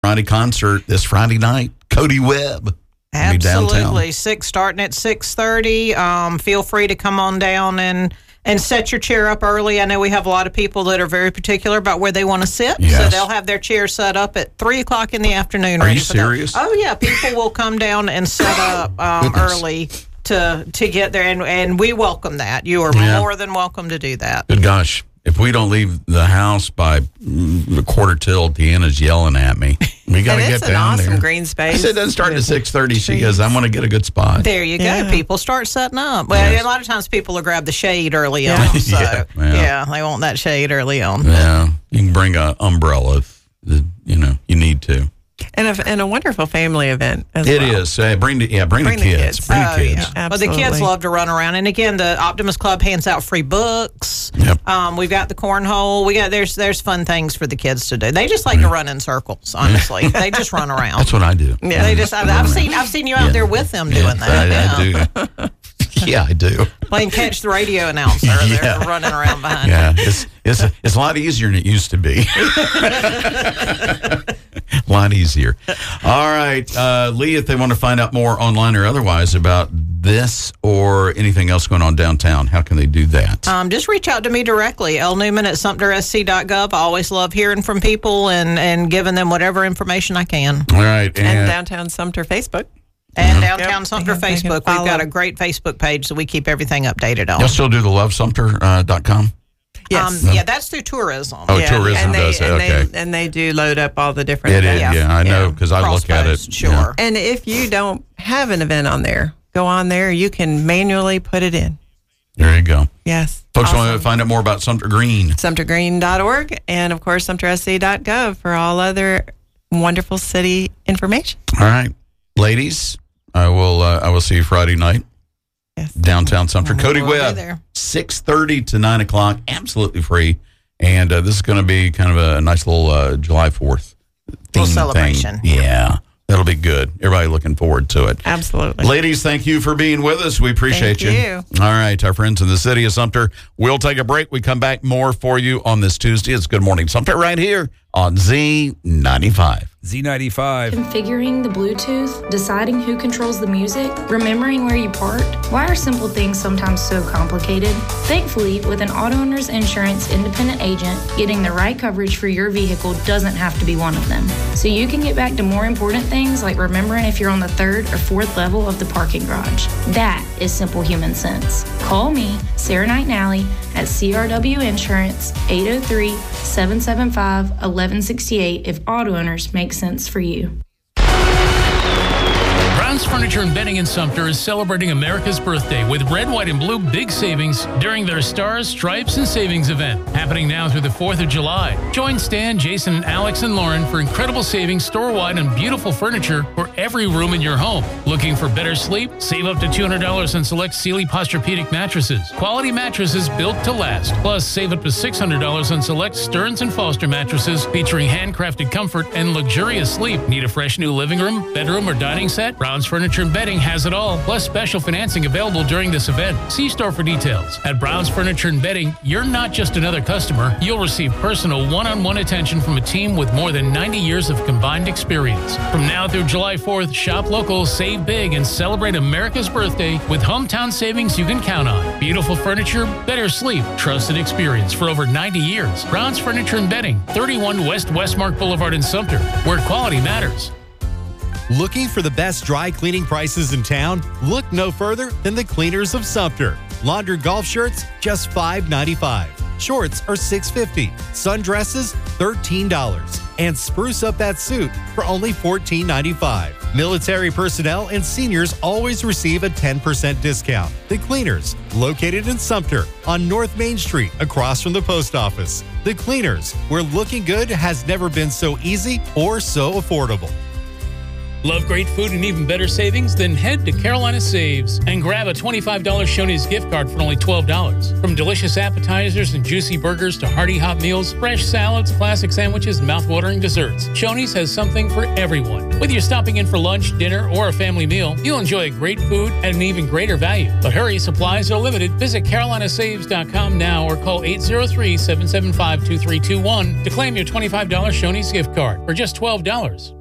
Friday concert this Friday night. Cody Webb. Absolutely. Starting at 6:30. Feel free to come on down and set your chair up early. I know we have a lot of people that are very particular about where they want to sit. Yes. So they'll have their chair set up at 3 o'clock in the afternoon. Are you serious? Oh, yeah. People will come down and set up early to get there, and we welcome that. You are more than welcome to do that. Good gosh. If we don't leave the house by the quarter till, Deanna's yelling at me. We got to get down there. It's an awesome green space. I said it doesn't start at 6:30. She goes, I want to get a good spot. There you go. People start setting up. Well, a lot of times people will grab the shade early on. So, they want that shade early on. Yeah, you can bring an umbrella if you need to. And a wonderful family event as well. It is. Bring the kids. Bring the kids. Yeah. But the kids love to run around. And again, the Optimus Club hands out free books. Yep. We've got the cornhole. There's fun things for the kids to do. They just like to run in circles, honestly. They just run around. That's what I do. Yeah. I've seen you out there with them doing that. I do. Yeah, I do. Playing catch the radio announcer. They're running around behind you. Yeah, it's a lot easier than it used to be. A lot easier. All right, Lee, if they want to find out more online or otherwise about this or anything else going on downtown, how can they do that? Just reach out to me directly, lnewman@sumtersc.gov. I always love hearing from people and giving them whatever information I can. All right. And Downtown Sumter Facebook. And Downtown Sumter Facebook. We've got a great Facebook page, so we keep everything updated on. You'll still do the lovesumter.com? Yes. That's through tourism. Oh, tourism does it. Okay. And they do load up all the different It events. is, I know, because I look at it. Sure. Yeah. And if you don't have an event on there, go on there. You can manually put it in. There you go. Yes. Folks want to find out more about Sumter Green. SumterGreen.org and, of course, SumterSC.gov for all other wonderful city information. All right. Ladies, I will see you Friday night. Yes. Downtown Sumter. Cody Webb, there. 6:30 to 9 o'clock, absolutely free. And this is going to be kind of a nice little July 4th little celebration. Thing. Yeah, that'll be good. Everybody looking forward to it. Absolutely. Ladies, thank you for being with us. We appreciate Thank you. All right, our friends in the city of Sumter, we'll take a break. We come back more for you on this Tuesday. It's Good Morning Sumter right here on Z95. Z95. Configuring the Bluetooth, deciding who controls the music, remembering where you parked. Why are simple things sometimes so complicated? Thankfully, with an Auto Owners Insurance independent agent, getting the right coverage for your vehicle doesn't have to be one of them. So you can get back to more important things like remembering if you're on the 3rd or 4th level of the parking garage. That is simple human sense. Call me, Sarah Knight Nally, at CRW Insurance, 803-775-1168 if auto owners make sense for you. Brown's Furniture and Bedding in Sumter is celebrating America's birthday with red, white, and blue big savings during their Stars, Stripes, and Savings event, happening now through the 4th of July. Join Stan, Jason, and Alex and Lauren for incredible savings store-wide on beautiful furniture for every room in your home. Looking for better sleep? Save up to $200 on select Sealy Posturepedic mattresses. Quality mattresses built to last. Plus, save up to $600 on select Stearns & Foster mattresses featuring handcrafted comfort and luxurious sleep. Need a fresh new living room, bedroom, or dining set? Brown's Furniture and Bedding has it all, plus special financing available during this event. See store for details. At Brown's Furniture and Bedding, you're not just another customer. You'll receive personal one-on-one attention from a team with more than 90 years of combined experience. From now through July 4th, shop local, save big, and celebrate America's birthday with hometown savings you can count on. Beautiful furniture, better sleep, trusted experience for over 90 years. Brown's Furniture and Bedding, 31 West Westmark Boulevard in Sumter, where quality matters. Looking for the best dry cleaning prices in town? Look no further than the Cleaners of Sumter. Laundered golf shirts, just $5.95. Shorts are $6.50. Sundresses, $13. And spruce up that suit for only $14.95. Military personnel and seniors always receive a 10% discount. The Cleaners, located in Sumter on North Main Street, across from the post office. The Cleaners, where looking good has never been so easy or so affordable. Love great food and even better savings? Then head to Carolina Saves and grab a $25 Shoney's gift card for only $12. From delicious appetizers and juicy burgers to hearty hot meals, fresh salads, classic sandwiches, and mouth-watering desserts, Shoney's has something for everyone. Whether you're stopping in for lunch, dinner, or a family meal, you'll enjoy great food at an even greater value. But hurry, supplies are limited. Visit CarolinaSaves.com now or call 803-775-2321 to claim your $25 Shoney's gift card for just $12.